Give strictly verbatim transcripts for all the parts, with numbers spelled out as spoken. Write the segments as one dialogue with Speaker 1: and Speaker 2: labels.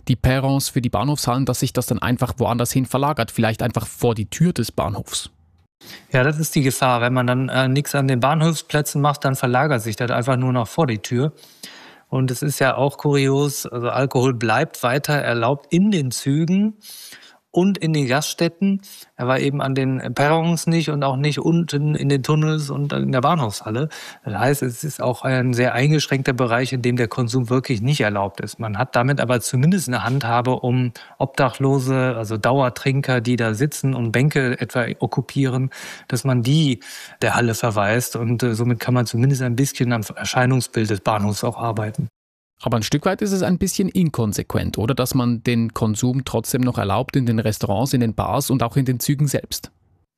Speaker 1: die Perrons für die Bahnhofshallen, dass sich das dann einfach woanders hin verlagert, vielleicht einfach vor die Tür des Bahnhofs.
Speaker 2: Ja, das ist die Gefahr. Wenn man dann äh, nichts an den Bahnhofsplätzen macht, dann verlagert sich das einfach nur noch vor die Tür. Und es ist ja auch kurios, also Alkohol bleibt weiter erlaubt in den Zügen und in den Gaststätten. Er war eben an den Perrons nicht und auch nicht unten in den Tunnels und in der Bahnhofshalle. Das heißt, es ist auch ein sehr eingeschränkter Bereich, in dem der Konsum wirklich nicht erlaubt ist. Man hat damit aber zumindest eine Handhabe, um Obdachlose, also Dauertrinker, die da sitzen und Bänke etwa okkupieren, dass man die der Halle verweist. Und äh, somit kann man zumindest ein bisschen am Erscheinungsbild des Bahnhofs auch arbeiten.
Speaker 1: Aber ein Stück weit ist es ein bisschen inkonsequent, oder? Dass man den Konsum trotzdem noch erlaubt in den Restaurants, in den Bars und auch in den Zügen selbst.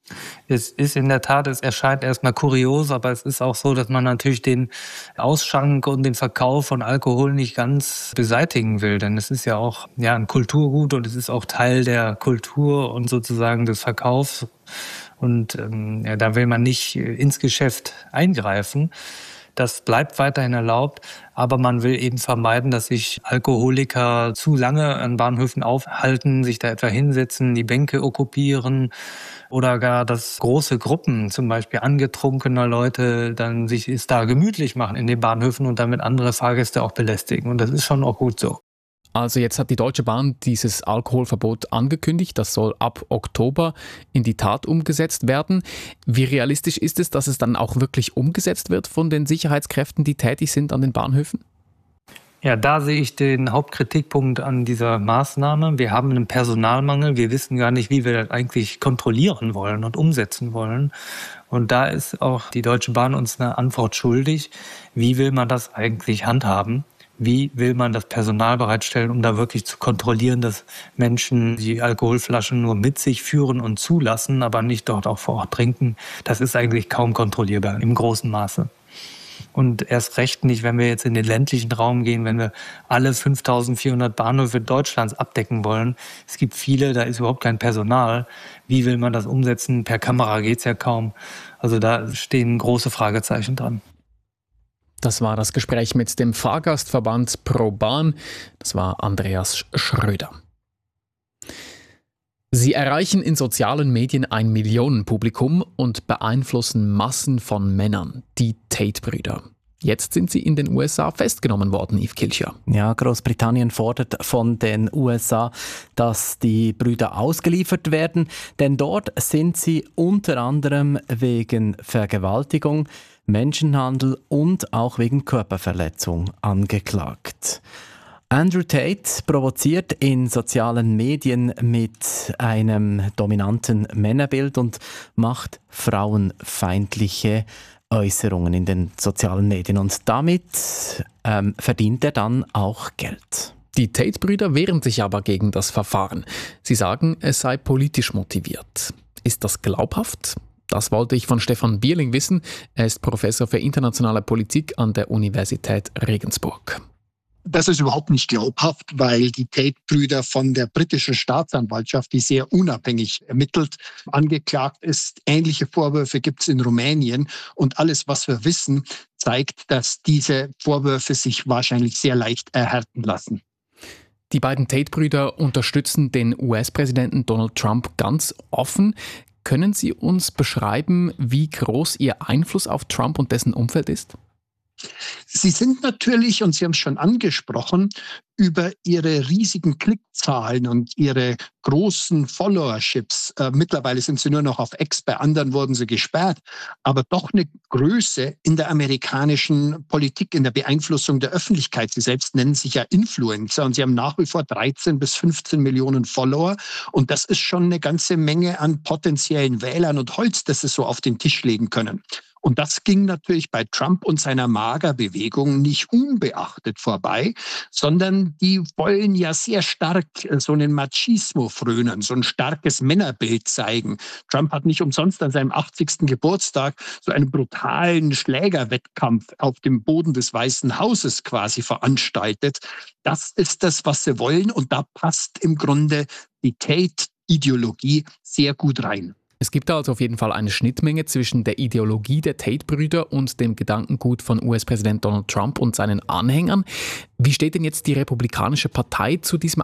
Speaker 2: Es ist in der Tat, es erscheint erstmal kurios, aber es ist auch so, dass man natürlich den Ausschank und den Verkauf von Alkohol nicht ganz beseitigen will. Denn es ist ja auch ja, ein Kulturgut und es ist auch Teil der Kultur und sozusagen des Verkaufs. Und ähm, ja, da will man nicht ins Geschäft eingreifen. Das bleibt weiterhin erlaubt, aber man will eben vermeiden, dass sich Alkoholiker zu lange an Bahnhöfen aufhalten, sich da etwa hinsetzen, die Bänke okkupieren oder gar, dass große Gruppen, zum Beispiel angetrunkener Leute, dann sich es da gemütlich machen in den Bahnhöfen und damit andere Fahrgäste auch belästigen. Und das ist schon auch gut so.
Speaker 1: Also jetzt hat die Deutsche Bahn dieses Alkoholverbot angekündigt. Das soll ab Oktober in die Tat umgesetzt werden. Wie realistisch ist es, dass es dann auch wirklich umgesetzt wird von den Sicherheitskräften, die tätig sind an den Bahnhöfen?
Speaker 2: Ja, da sehe ich den Hauptkritikpunkt an dieser Maßnahme. Wir haben einen Personalmangel. Wir wissen gar nicht, wie wir das eigentlich kontrollieren wollen und umsetzen wollen. Und da ist auch die Deutsche Bahn uns eine Antwort schuldig. Wie will man das eigentlich handhaben? Wie will man das Personal bereitstellen, um da wirklich zu kontrollieren, dass Menschen die Alkoholflaschen nur mit sich führen und zulassen, aber nicht dort auch vor Ort trinken? Das ist eigentlich kaum kontrollierbar im großen Maße. Und erst recht nicht, wenn wir jetzt in den ländlichen Raum gehen, wenn wir alle fünftausendvierhundert Bahnhöfe Deutschlands abdecken wollen. Es gibt viele, da ist überhaupt kein Personal. Wie will man das umsetzen? Per Kamera geht's ja kaum. Also da stehen große Fragezeichen dran.
Speaker 1: Das war das Gespräch mit dem Fahrgastverband ProBahn. Das war Andreas Schröder. Sie erreichen in sozialen Medien ein Millionenpublikum und beeinflussen Massen von Männern, die Tate-Brüder. Jetzt sind sie in den U S A festgenommen worden, Yves Kilcher.
Speaker 3: Ja, Großbritannien fordert von den U S A, dass die Brüder ausgeliefert werden, denn dort sind sie unter anderem wegen Vergewaltigung, Menschenhandel und auch wegen Körperverletzung angeklagt. Andrew Tate provoziert in sozialen Medien mit einem dominanten Männerbild und macht frauenfeindliche Äußerungen in den sozialen Medien. Und damit ähm, verdient er dann auch Geld.
Speaker 1: Die Tate-Brüder wehren sich aber gegen das Verfahren. Sie sagen, es sei politisch motiviert. Ist das glaubhaft? Das wollte ich von Stefan Bierling wissen. Er ist Professor für internationale Politik an der Universität Regensburg.
Speaker 4: Das ist überhaupt nicht glaubhaft, weil die Tate-Brüder von der britischen Staatsanwaltschaft, die sehr unabhängig ermittelt, angeklagt ist. Ähnliche Vorwürfe gibt es in Rumänien. Und alles, was wir wissen, zeigt, dass diese Vorwürfe sich wahrscheinlich sehr leicht erhärten lassen.
Speaker 1: Die beiden Tate-Brüder unterstützen den U S-Präsidenten Donald Trump ganz offen. Können Sie uns beschreiben, wie groß Ihr Einfluss auf Trump und dessen Umfeld ist?
Speaker 4: Sie sind natürlich, und Sie haben es schon angesprochen, über ihre riesigen Klickzahlen und ihre großen Followerships. Äh, mittlerweile sind sie nur noch auf X, bei anderen wurden sie gesperrt, aber doch eine Größe in der amerikanischen Politik, in der Beeinflussung der Öffentlichkeit. Sie selbst nennen sich ja Influencer und sie haben nach wie vor dreizehn bis fünfzehn Millionen Follower und das ist schon eine ganze Menge an potenziellen Wählern und Holz, das sie so auf den Tisch legen können. Und das ging natürlich bei Trump und seiner MAGA-Bewegung nicht unbeachtet vorbei, sondern die wollen ja sehr stark so einen Machismo frönen, so ein starkes Männerbild zeigen. Trump hat nicht umsonst an seinem achtzigsten Geburtstag so einen brutalen Schlägerwettkampf auf dem Boden des Weißen Hauses quasi veranstaltet. Das ist das, was sie wollen und da passt im Grunde die Tate-Ideologie sehr gut rein.
Speaker 1: Es gibt also auf jeden Fall eine Schnittmenge zwischen der Ideologie der Tate-Brüder und dem Gedankengut von U S-Präsident Donald Trump und seinen Anhängern. Wie steht denn jetzt die Republikanische Partei zu diesem